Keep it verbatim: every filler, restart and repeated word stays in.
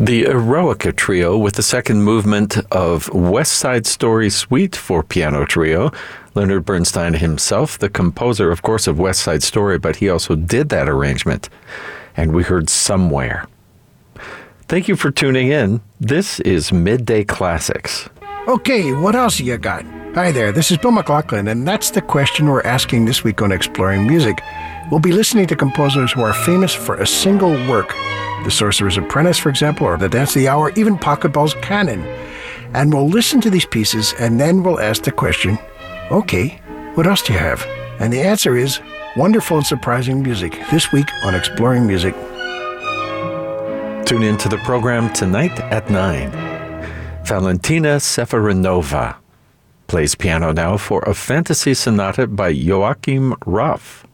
The Eroica Trio with the second movement of West Side Story Suite for piano trio. Leonard Bernstein himself, the composer, of course, of West Side Story, but he also did that arrangement. And we heard Somewhere. Thank you for tuning in. This is Midday Classics. Okay, what else you got? Hi there, this is Bill McLaughlin, and that's the question we're asking this week on Exploring Music. We'll be listening to composers who are famous for a single work. The Sorcerer's Apprentice, for example, or The Dance of the Hour, even Pachelbel's Canon. And we'll listen to these pieces, and then we'll ask the question, okay, what else do you have? And the answer is wonderful and surprising music, this week on Exploring Music. Tune in to the program tonight at nine. Valentina Seferinova plays piano now for a fantasy sonata by Joachim Raff.